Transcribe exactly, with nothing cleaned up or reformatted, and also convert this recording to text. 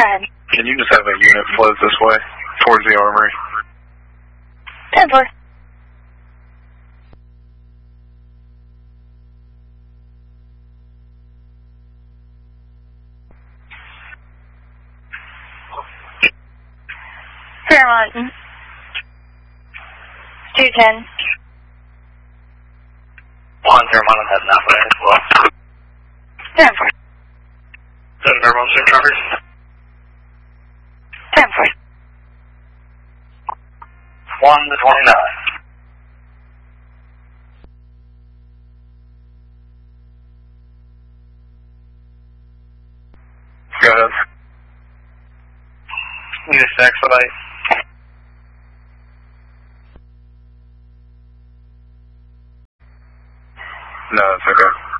ahead. Can you just have a unit float this way, towards the armory? ten four. Fairmont. two ten. One Fairmont on that map as well. ten four. Seven Fairmont, six truckers. ten four. one to twenty-nine. Go ahead. Need a expedite. No, it's okay.